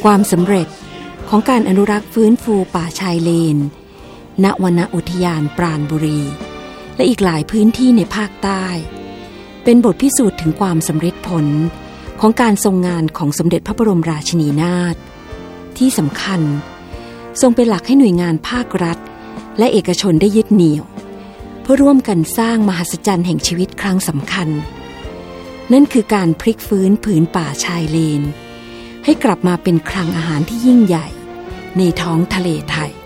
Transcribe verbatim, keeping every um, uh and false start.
ความสำเร็จของการอนุรักษ์ฟื้นฟูป่าชายเลนณวนอุทยานปราณบุรีและอีกหลายพื้นที่ในภาคใต้เป็นบทพิสูจน์ถึงความสำเร็จผลของการทรงงานของสมเด็จพระบรมราชินีนาถที่สำคัญทรงเป็นหลักให้หน่วยงานภาครัฐและเอกชนได้ยึดเหนี่ยวเพื่อร่วมกันสร้างมหัศจรรย์แห่งชีวิตครั้งสำคัญนั่นคือการพลิกฟื้นผืนป่าชายเลนให้กลับมาเป็นคลังอาหารที่ยิ่งใหญ่ในท้องทะเลไทย